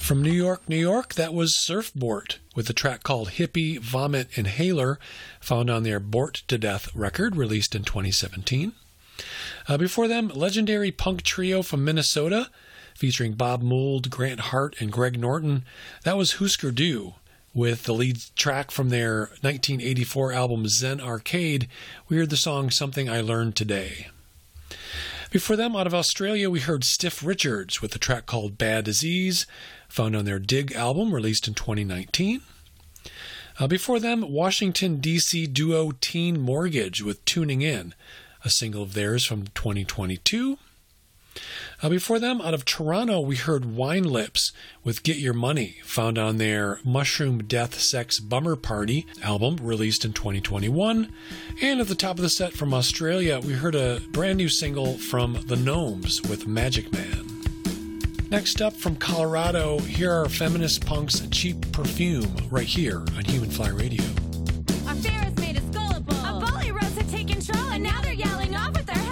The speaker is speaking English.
From New York, New York, that was Surfbort with a track called Hippie Vomit Inhaler, found on their Bort to Death record, released in 2017. Before them, legendary punk trio from Minnesota, featuring Bob Mould, Grant Hart, and Greg Norton. That was Husker Du, with the lead track from their 1984 album Zen Arcade. We heard the song Something I Learned Today. Before them, out of Australia, we heard Stiff Richards with a track called Bad Disease, found on their Dig album, released in 2019. Before them, Washington, D.C. duo Teen Mortgage with Tuning In, a single of theirs from 2022. Before them, out of Toronto, we heard Wine Lips with Get Your Money, found on their Mushroom Death Sex Bummer Party album, released in 2021. And at the top of the set from Australia, we heard a brand new single from The Gnomes with Magic Man. Next up from Colorado, here are Feminist Punk's Cheap Perfume, right here on Human Fly Radio.